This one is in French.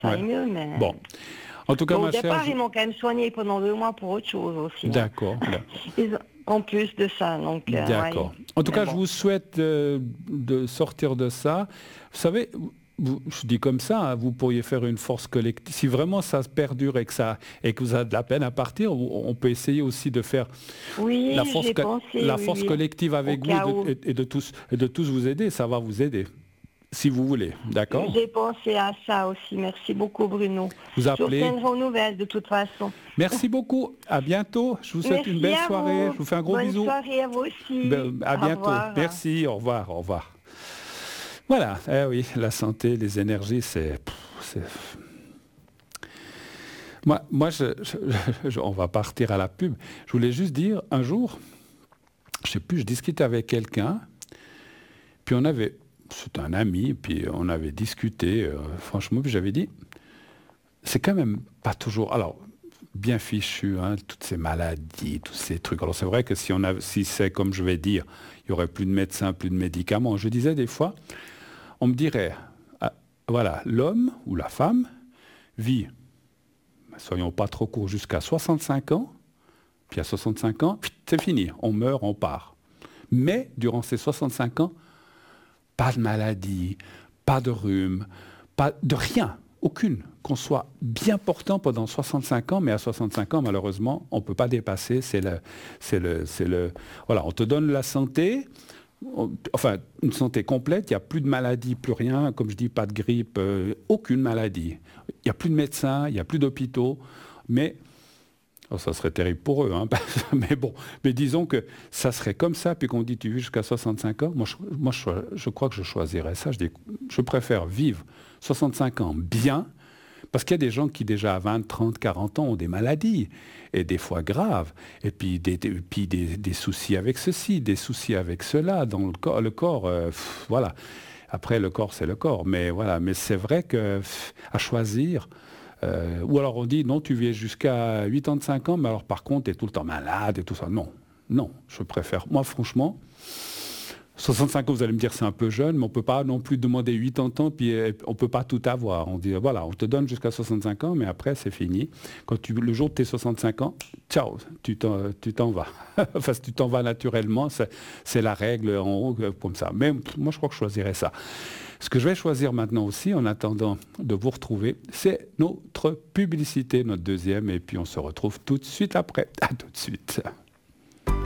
ça Ouais. aille mieux, mais... Bon. En tout cas, Bon, au ma chère... départ, ils m'ont quand même soigné pendant 2 mois pour autre chose aussi. Hein. D'accord. En plus de ça, donc... D'accord. ouais. En tout Mais cas, bon. je vous souhaite de sortir de ça. Vous savez, je dis comme ça, hein, vous pourriez faire une force collective. Si vraiment ça se perdure et que vous avez de la peine à partir, on peut essayer aussi de faire Oui, la force, j'ai pensé, la oui, force oui, collective au avec vous cas où. et de tous vous aider. Ça va vous aider, si vous voulez. D'accord? J'ai pensé à ça aussi. Merci beaucoup, Bruno. Vous Je vous appelez. tiendrai aux nouvelles, de toute façon. Merci beaucoup. À bientôt. Je vous souhaite une Merci belle à soirée. vous. Je vous fais un gros Bonne bisou. soirée à vous aussi. À Au bientôt. revoir. Merci. Au revoir. Au revoir. Voilà. Eh oui, la santé, les énergies, c'est... Moi on va partir à la pub. Je voulais juste dire, un jour, je sais plus, je discutais avec quelqu'un, puis c'est un ami, puis on avait discuté, franchement, puis j'avais dit, c'est quand même pas toujours, alors, bien fichu, hein, toutes ces maladies, tous ces trucs. Alors c'est vrai que si c'est comme je vais dire, il y aurait plus de médecins, plus de médicaments. Je disais des fois, on me dirait, ah, voilà, l'homme ou la femme vit, soyons pas trop courts, jusqu'à 65 ans, puis à 65 ans, c'est fini, on meurt, on part. Mais durant ces 65 ans, pas de maladie, pas de rhume, pas de rien, aucune. Qu'on soit bien portant pendant 65 ans, mais à 65 ans, malheureusement, on ne peut pas dépasser. Voilà, on te donne la santé, enfin, une santé complète, il n'y a plus de maladie, plus rien, comme je dis, pas de grippe, aucune maladie. Il n'y a plus de médecins, il n'y a plus d'hôpitaux, mais... Oh, ça serait terrible pour eux, hein. Mais bon, mais disons que ça serait comme ça, puis qu'on dit tu vis jusqu'à 65 ans, je crois que je choisirais ça. Je préfère vivre 65 ans bien, parce qu'il y a des gens qui déjà à 20, 30, 40 ans ont des maladies, et des fois graves, et puis des soucis avec ceci, des soucis avec cela, dans le corps, voilà. Après, le corps, c'est le corps, mais voilà, mais c'est vrai que à choisir... ou alors on dit, non, tu vis jusqu'à 85 ans, mais alors par contre, tu es tout le temps malade et tout ça. Non, non, je préfère. Moi, franchement, 65 ans, vous allez me dire, c'est un peu jeune, mais on ne peut pas non plus demander 80 ans, puis on ne peut pas tout avoir. On dit, voilà, on te donne jusqu'à 65 ans, mais après, c'est fini. Le jour de tes 65 ans, ciao, tu t'en vas. Enfin, tu t'en vas naturellement, c'est la règle en haut, comme ça. Mais moi, je crois que je choisirais ça. Ce que je vais choisir maintenant aussi, en attendant de vous retrouver, c'est notre publicité, notre deuxième, et puis on se retrouve tout de suite après. À tout de suite.